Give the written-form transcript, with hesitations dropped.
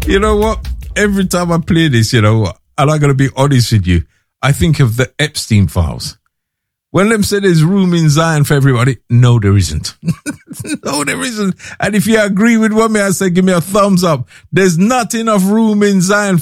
You know what? Every time I play this, you know what? And I'm going to be honest with you. I think of the Epstein files. When them say there's room in Zion for everybody, no, there isn't. No, there isn't. And if you agree with what me I say, give me a thumbs up. There's not enough room in Zion